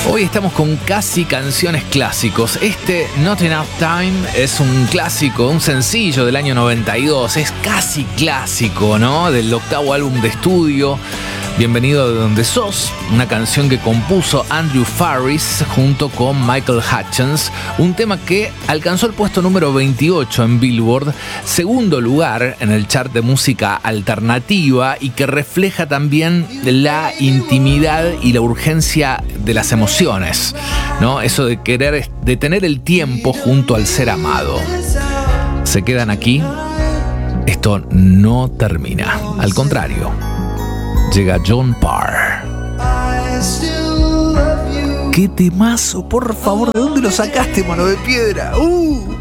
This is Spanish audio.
Hoy estamos con casi canciones clásicos. Este Not Enough Time es un clásico, un sencillo del año 92. Es casi clásico, ¿no? Del octavo álbum de estudio, Bienvenido de donde sos, una canción que compuso Andrew Farriss junto con Michael Hutchence, un tema que alcanzó el puesto número 28 en Billboard, segundo lugar en el chart de música alternativa y que refleja también la intimidad y la urgencia de las emociones, ¿no? Eso de querer, de tener el tiempo junto al ser amado. ¿Se quedan aquí? Esto no termina, al contrario. Llega John Parr. ¡Qué temazo! Por favor, ¿de dónde lo sacaste, mano de piedra?